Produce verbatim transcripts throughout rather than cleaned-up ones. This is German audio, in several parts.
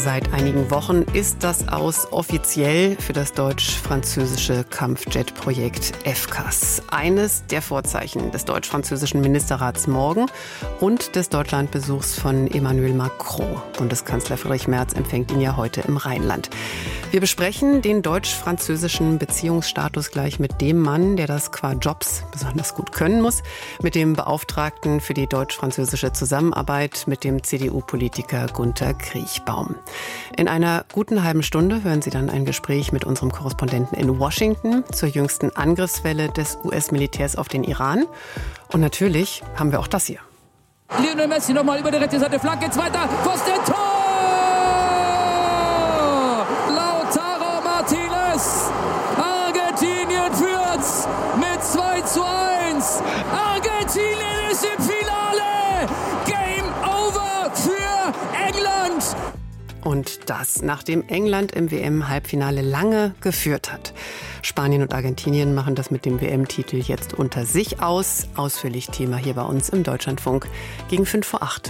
Seit einigen Wochen ist das Aus offiziell für das deutsch-französische Kampfjet-Projekt F C A S. Eines der Vorzeichen des deutsch-französischen Ministerrats morgen und des Deutschlandbesuchs von Emmanuel Macron. Bundeskanzler Friedrich Merz empfängt ihn ja heute im Rheinland. Wir besprechen den deutsch-französischen Beziehungsstatus gleich mit dem Mann, der das qua Jobs besonders gut können muss, mit dem Beauftragten für die deutsch-französische Zusammenarbeit, mit dem C D U-Politiker Gunter Kriechbaum. In einer guten halben Stunde hören Sie dann ein Gespräch mit unserem Korrespondenten in Washington zur jüngsten Angriffswelle des U S-Militärs auf den Iran. Und natürlich haben wir auch das hier. Lionel Messi nochmal über die rechte Seite, Flanke, zweiter, Pfosten, Tor! Lautaro Martinez, Argentinien führt's mit zwei zu eins. Argentinien ist im Finale, Game over für England. Und das, nachdem England im W M-Halbfinale lange geführt hat. Spanien und Argentinien machen das mit dem W M-Titel jetzt unter sich aus. Ausführlich Thema hier bei uns im Deutschlandfunk gegen fünf vor acht.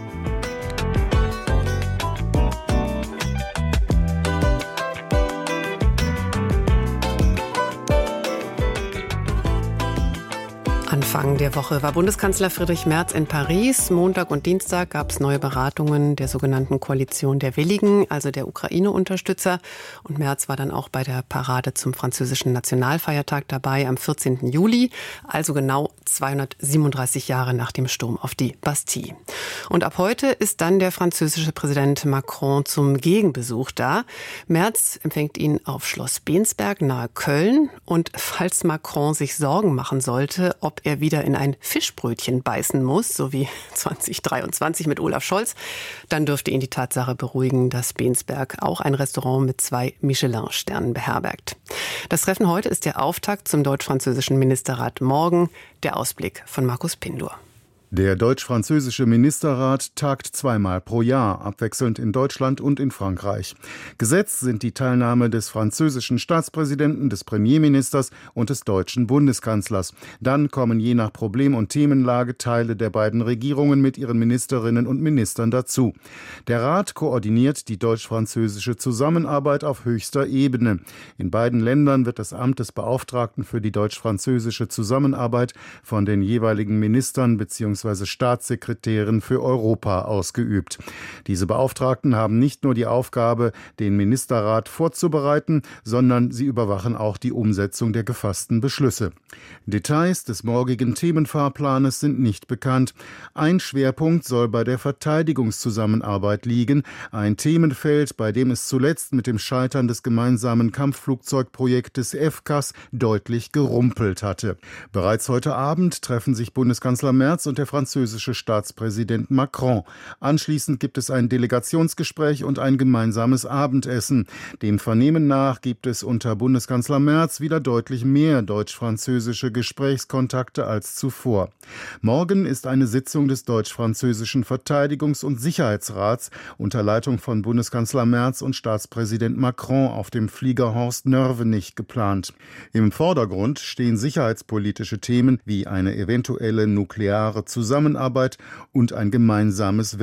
Anfang der Woche war Bundeskanzler Friedrich Merz in Paris. Montag und Dienstag gab es neue Beratungen der sogenannten Koalition der Willigen, also der Ukraine-Unterstützer. Und Merz war dann auch bei der Parade zum französischen Nationalfeiertag dabei am vierzehnten Juli, also genau zweihundertsiebenunddreißig Jahre nach dem Sturm auf die Bastille. Und ab heute ist dann der französische Präsident Macron zum Gegenbesuch da. Merz empfängt ihn auf Schloss Bensberg nahe Köln. Und falls Macron sich Sorgen machen sollte, ob er wieder in ein Fischbrötchen beißen muss, so wie zwanzig dreiundzwanzig mit Olaf Scholz, dann dürfte ihn die Tatsache beruhigen, dass Bensberg auch ein Restaurant mit zwei Michelin-Sternen beherbergt. Das Treffen heute ist der Auftakt zum deutsch-französischen Ministerrat morgen. Der Ausblick von Markus Pindor. Der deutsch-französische Ministerrat tagt zweimal pro Jahr, abwechselnd in Deutschland und in Frankreich. Gesetz sind die Teilnahme des französischen Staatspräsidenten, des Premierministers und des deutschen Bundeskanzlers. Dann kommen je nach Problem- und Themenlage Teile der beiden Regierungen mit ihren Ministerinnen und Ministern dazu. Der Rat koordiniert die deutsch-französische Zusammenarbeit auf höchster Ebene. In beiden Ländern wird das Amt des Beauftragten für die deutsch-französische Zusammenarbeit von den jeweiligen Ministern bzw. Staatssekretärin für Europa ausgeübt. Diese Beauftragten haben nicht nur die Aufgabe, den Ministerrat vorzubereiten, sondern sie überwachen auch die Umsetzung der gefassten Beschlüsse. Details des morgigen Themenfahrplanes sind nicht bekannt. Ein Schwerpunkt soll bei der Verteidigungszusammenarbeit liegen, ein Themenfeld, bei dem es zuletzt mit dem Scheitern des gemeinsamen Kampfflugzeugprojektes F C A S deutlich gerumpelt hatte. Bereits heute Abend treffen sich Bundeskanzler Merz und der französische Staatspräsident Macron. Anschließend gibt es ein Delegationsgespräch und ein gemeinsames Abendessen. Dem Vernehmen nach gibt es unter Bundeskanzler Merz wieder deutlich mehr deutsch-französische Gesprächskontakte als zuvor. Morgen ist eine Sitzung des deutsch-französischen Verteidigungs- und Sicherheitsrats unter Leitung von Bundeskanzler Merz und Staatspräsident Macron auf dem Flieger Horst Nörvenich geplant. Im Vordergrund stehen sicherheitspolitische Themen wie eine eventuelle nukleare Zusammenarbeit und ein gemeinsames